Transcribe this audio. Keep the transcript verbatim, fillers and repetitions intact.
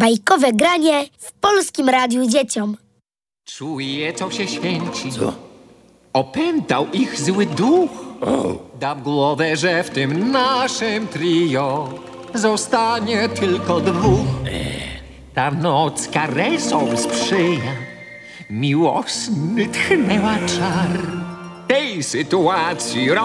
Bajkowe granie w Polskim Radiu Dzieciom. Czuję, co się święci. Co? Opętał ich zły duch. O, Dam głowę, że w tym naszym trio zostanie tylko dwóch. Ta noc karesom sprzyja, miłosny tchnęła czar. Tej sytuacji